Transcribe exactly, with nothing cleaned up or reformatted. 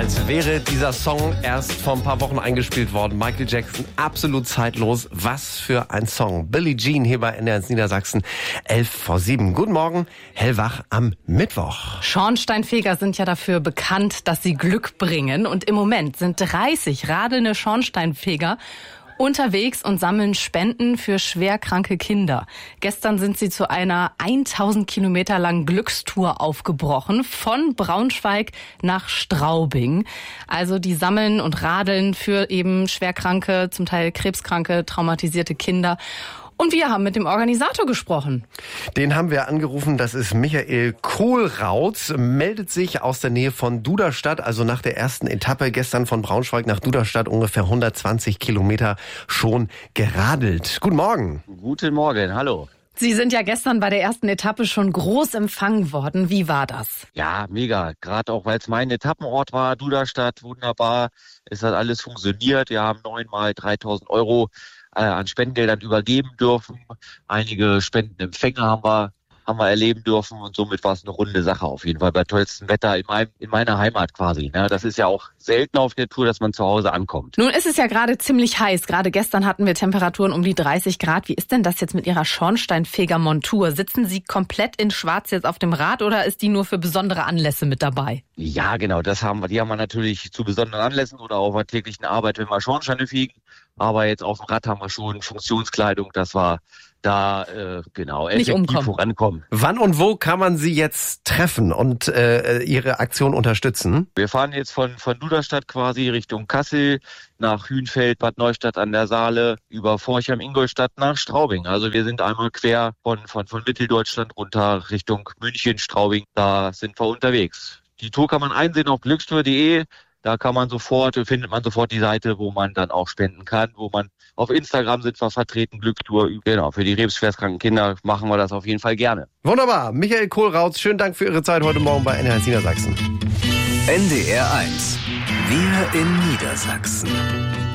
Als wäre dieser Song erst vor ein paar Wochen eingespielt worden. Michael Jackson, absolut zeitlos. Was für ein Song. Billie Jean hier bei N D R eins Niedersachsen, elf vor sieben. Guten Morgen, hellwach am Mittwoch. Schornsteinfeger sind ja dafür bekannt, dass sie Glück bringen. Und im Moment sind dreißig radelnde Schornsteinfeger unterwegs und sammeln Spenden für schwerkranke Kinder. Gestern sind sie zu einer tausend Kilometer langen Glückstour aufgebrochen, von Braunschweig nach Straubing. Also die sammeln und radeln für eben schwerkranke, zum Teil krebskranke, traumatisierte Kinder. Und wir haben mit dem Organisator gesprochen. Den haben wir angerufen, das ist Michael Kohlrautz, meldet sich aus der Nähe von Duderstadt, also nach der ersten Etappe gestern von Braunschweig nach Duderstadt, ungefähr hundertzwanzig Kilometer schon geradelt. Guten Morgen. Guten Morgen, hallo. Sie sind ja gestern bei der ersten Etappe schon groß empfangen worden. Wie war das? Ja, mega. Gerade auch, weil es mein Etappenort war, Duderstadt, wunderbar. Es hat alles funktioniert. Wir haben neunmal dreitausend Euro äh, an Spendengeldern übergeben dürfen. Einige Spendenempfänger haben wir haben wir erleben dürfen und somit war es eine runde Sache auf jeden Fall bei tollstem Wetter in, meinem, in meiner Heimat quasi. Ne? Das ist ja auch selten auf der Tour, dass man zu Hause ankommt. Nun ist es ja gerade ziemlich heiß. Gerade gestern hatten wir Temperaturen um die dreißig Grad. Wie ist denn das jetzt mit Ihrer Schornsteinfeger-Montur? Sitzen Sie komplett in Schwarz jetzt auf dem Rad oder ist die nur für besondere Anlässe mit dabei? Ja, genau, das haben wir. Die haben wir natürlich zu besonderen Anlässen oder auf der täglichen Arbeit, wenn wir Schornsteine fegen. Aber jetzt auf dem Rad haben wir schon Funktionskleidung, dass wir da äh, genau effektiv vorankommen. Wann und wo kann man Sie jetzt treffen und äh, Ihre Aktion unterstützen? Wir fahren jetzt von von Duderstadt quasi Richtung Kassel, nach Hünfeld, Bad Neustadt an der Saale, über Forchheim, Ingolstadt nach Straubing. Also wir sind einmal quer von von von Mitteldeutschland runter Richtung München, Straubing. Da sind wir unterwegs. Die Tour kann man einsehen auf glückstour punkt de. Da kann man sofort, findet man sofort die Seite, wo man dann auch spenden kann, wo man auf Instagram sind wir vertreten, Glückstour. Genau, für die krebsschwerstkranken Kinder machen wir das auf jeden Fall gerne. Wunderbar. Michael Kohlrautz, schönen Dank für Ihre Zeit heute Morgen bei N D R eins Niedersachsen. N D R eins. Wir in Niedersachsen.